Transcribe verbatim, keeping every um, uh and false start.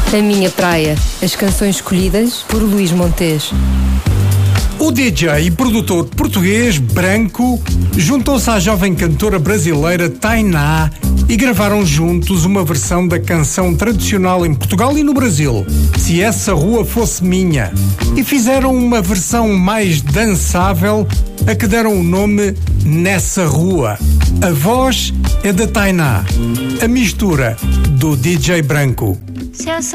A Minha Praia. As canções escolhidas por Luís Montes. O D J e produtor português Branco juntou-se à jovem cantora brasileira Tainá e gravaram juntos uma versão da canção tradicional em Portugal e no Brasil, Se Essa Rua Fosse Minha, e fizeram uma versão mais dançável a que deram o nome Nessa Rua. A voz é da Tainá, a mistura do D J Branco. Se essa